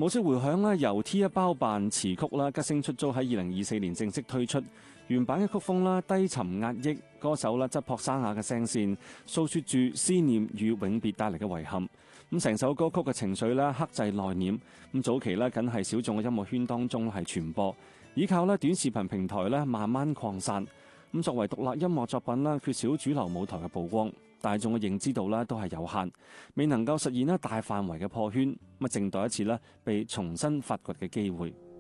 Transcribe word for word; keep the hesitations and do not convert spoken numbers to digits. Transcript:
無息回響啦，由 T 一包辦詞曲啦，吉星出租喺二零二四年正式推出。原版嘅曲風啦，低沉壓抑，歌手啦質樸沙啞嘅聲線，訴說住思念與永別帶嚟嘅遺憾。咁成首歌曲嘅情緒啦，克制內斂。咁早期咧，僅係小眾嘅音樂圈當中係傳播，依靠咧短視頻平台咧慢慢擴散。咁作為獨立音樂作品啦，缺少主流舞台嘅曝光，大眾嘅認知度咧都係有限，未能夠實現咧大範圍嘅破圈。咁靜待一次咧被重新發掘嘅機會。